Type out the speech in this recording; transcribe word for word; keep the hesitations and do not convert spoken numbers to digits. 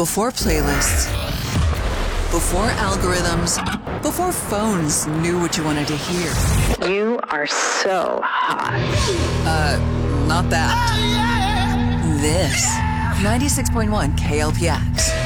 Before playlists, before algorithms, before phones knew what you wanted to hear. You are so hot. Uh, not that. This. ninety-six point one K L P X.